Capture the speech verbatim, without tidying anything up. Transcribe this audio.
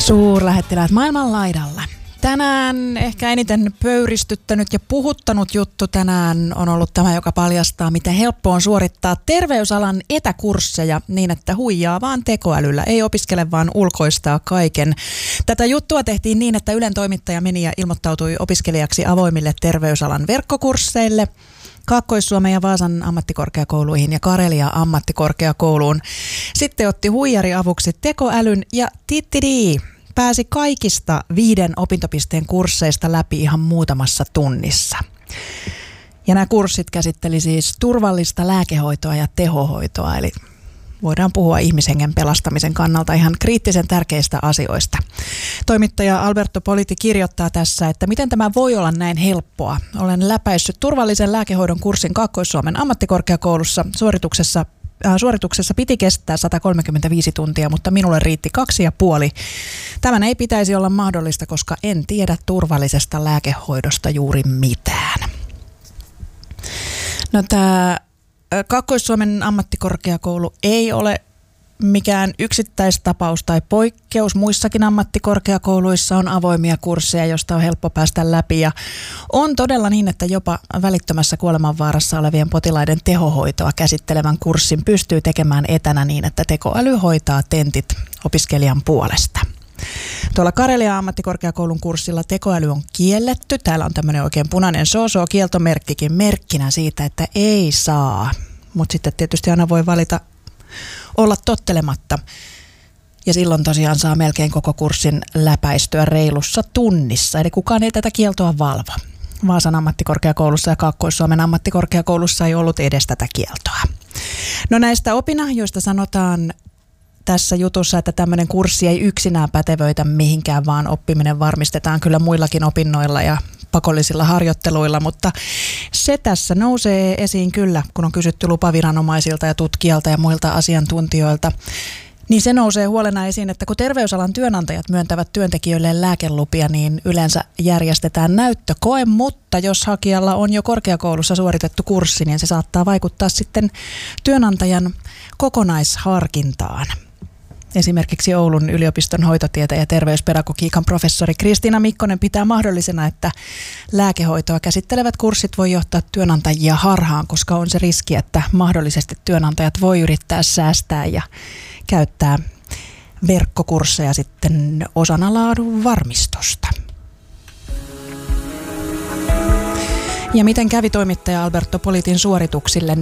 Suurlähettiläät maailman laidalla. Tänään ehkä eniten pöyristyttänyt ja puhuttanut juttu tänään on ollut tämä, joka paljastaa, miten helppo on suorittaa terveysalan etäkursseja niin, että huijaa vaan tekoälyllä. Ei opiskele, vaan ulkoistaa kaiken. Tätä juttua tehtiin niin, että Ylen toimittaja meni ja ilmoittautui opiskelijaksi avoimille terveysalan verkkokursseille. Kaakkois-Suomen ja Vaasan ammattikorkeakouluihin ja Karelia ammattikorkeakouluun. Sitten otti huijari avuksi tekoälyn ja tittidii. Pääsi kaikista viiden opintopisteen kursseista läpi ihan muutamassa tunnissa. Ja nämä kurssit käsitteli siis turvallista lääkehoitoa ja tehohoitoa, eli voidaan puhua ihmishengen pelastamisen kannalta ihan kriittisen tärkeistä asioista. Toimittaja Alberto Politi kirjoittaa tässä, että miten tämä voi olla näin helppoa. Olen läpäissyt turvallisen lääkehoidon kurssin Kaakkois-Suomen ammattikorkeakoulussa. Suorituksessa Suorituksessa piti kestää sata kolmekymmentäviisi tuntia, mutta minulle riitti kaksi ja puoli. Tämän ei pitäisi olla mahdollista, koska en tiedä turvallisesta lääkehoidosta juuri mitään. No, tämä Kaakkois-Suomen ammattikorkeakoulu ei ole mikään yksittäistapaus tai poikkeus. Muissakin ammattikorkeakouluissa on avoimia kursseja, joista on helppo päästä läpi. Ja on todella niin, että jopa välittömässä kuolemanvaarassa olevien potilaiden tehohoitoa käsittelevän kurssin pystyy tekemään etänä niin, että tekoäly hoitaa tentit opiskelijan puolesta. Tuolla Karelia ammattikorkeakoulun kurssilla tekoäly on kielletty. Täällä on tämmöinen oikein punainen soosoo-kieltomerkkikin merkkinä siitä, että ei saa. Mutta sitten tietysti aina voi valita olla tottelematta. Ja silloin tosiaan saa melkein koko kurssin läpäistyä reilussa tunnissa. Eli kukaan ei tätä kieltoa valvo. Vaasan ammattikorkeakoulussa ja Kaakkois-Suomen ammattikorkeakoulussa ei ollut edes tätä kieltoa. No, näistä opinahjoista sanotaan tässä jutussa, että tämmöinen kurssi ei yksinään pätevöitä mihinkään, vaan oppiminen varmistetaan kyllä muillakin opinnoilla ja pakollisilla harjoitteluilla, mutta se tässä nousee esiin kyllä, kun on kysytty lupaviranomaisilta ja tutkijalta ja muilta asiantuntijoilta, niin se nousee huolena esiin, että kun terveysalan työnantajat myöntävät työntekijöille lääkelupia, niin yleensä järjestetään näyttökoe, mutta jos hakijalla on jo korkeakoulussa suoritettu kurssi, niin se saattaa vaikuttaa sitten työnantajan kokonaisharkintaan. Esimerkiksi Oulun yliopiston hoitotieteen ja terveyspedagogiikan professori Kristiina Mikkonen pitää mahdollisena, että lääkehoitoa käsittelevät kurssit voi johtaa työnantajia harhaan, koska on se riski, että mahdollisesti työnantajat voi yrittää säästää ja käyttää verkkokursseja sitten osana laadun varmistusta. Ja miten kävi toimittaja Alberto Politin suorituksille?